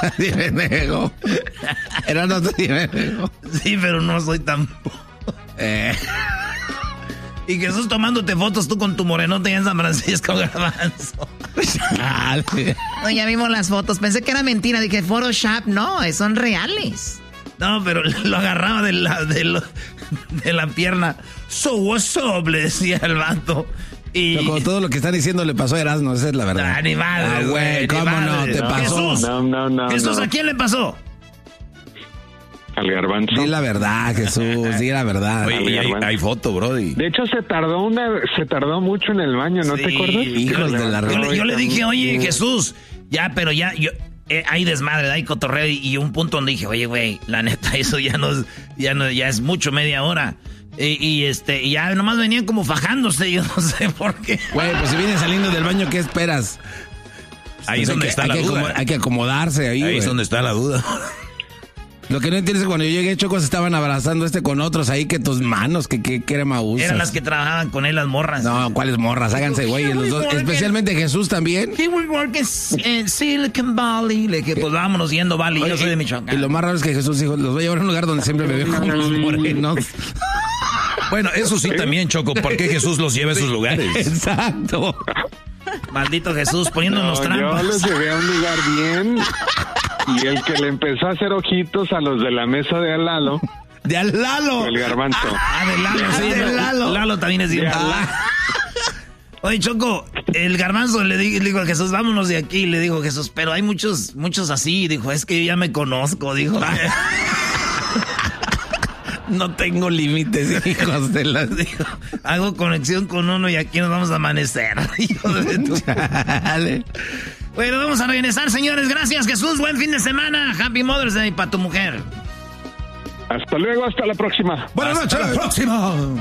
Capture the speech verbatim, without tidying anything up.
Sí, pendejo. Era no sí, pendejo. Sí, pero no soy tan... Eh. Y Jesús tomándote fotos tú con tu morenote en San Francisco, Garbanzo. No, ya vimos las fotos. Pensé que era mentira. Dije, Photoshop. No, son reales. No, pero lo agarraba de la, de, lo, de la pierna. So what's up, le decía el vato. Y... Pero como todo lo que están diciendo le pasó a Erasmo, esa es la verdad. Ah, ni madre, ah, güey, ¿cómo no? ¿Te no. pasó? Jesús, no, no, no, Jesús, no. ¿a quién le pasó? Al Garbanzo. Di la verdad, Jesús, di la verdad. Oye, y hay, hay foto, brody. De hecho, se tardó una, se tardó mucho en el baño, ¿no Sí, te acuerdas? hijos de la Yo le, yo le dije, oye, Sí. Jesús, ya, pero ya, yo, eh, hay desmadre, hay cotorreo, y, y un punto donde dije, oye, güey, la neta, eso ya no es, ya no, ya es mucho, media hora. Y, y este, y ya nomás venían como fajándose, yo no sé por qué. Güey, pues si vienes saliendo del baño, ¿qué esperas? Ahí es Pues donde hay está que, la hay que duda. acomo- hay que acomodarse ahí, Ahí güey. es donde está la duda. Lo que no entiendes es que cuando yo llegué, Chocos estaban abrazando este con otros ahí, que tus manos, que qué crema usas. Eran las que trabajaban con él, las morras. No, ¿cuáles morras? Háganse, güey, los dos. Especialmente Jesús también. He would work in, in Silicon Valley. Le dije, pues vámonos yendo Valley. Yo soy de Michoacán. Y lo más raro es que Jesús dijo, los voy a llevar a un lugar donde siempre me veo con los morenos. Bueno, eso sí también, Choco. ¿Por qué Jesús los lleva a esos lugares? Exacto. Maldito Jesús, poniéndonos No, trampas. yo los llevé a un lugar bien y el que le empezó a hacer ojitos a los de la mesa de al lado De al Lalo. fue el Garbanzo. Ah, de Lalo, Ah, sí. de no, Lalo. Lalo también es bien. De Lalo. Oye, Choco, el Garbanzo le, di- le dijo a Jesús, vámonos de aquí. Le dijo Jesús, pero hay muchos, muchos así. Dijo, es que yo ya me conozco, dijo. No tengo límites, hijos de las... Dijo, hago conexión con uno y aquí nos vamos a amanecer. Hijo de tu- Dale. Bueno, vamos a regresar, señores. Gracias, Jesús. Buen fin de semana. Happy Mother's Day para tu mujer. Hasta luego, hasta la próxima. Buenas Hasta noches. la próxima.